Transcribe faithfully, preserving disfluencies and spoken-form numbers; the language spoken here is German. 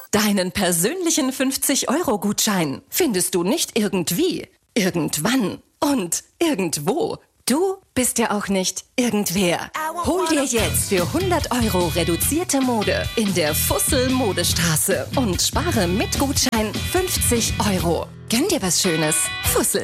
Deinen persönlichen fünfzig-Euro-Gutschein findest du nicht irgendwie, irgendwann und irgendwo. Du bist ja auch nicht irgendwer. Hol dir jetzt für hundert Euro reduzierte Mode in der Fussel-Modestraße und spare mit Gutschein fünfzig Euro. Gönn dir was Schönes. Fussel.